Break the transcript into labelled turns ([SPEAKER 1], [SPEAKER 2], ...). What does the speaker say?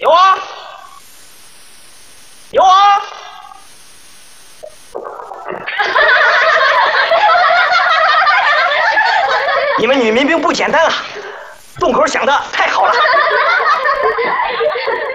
[SPEAKER 1] 有啊，有啊。你们女民兵不简单啊，洞口想的太好了。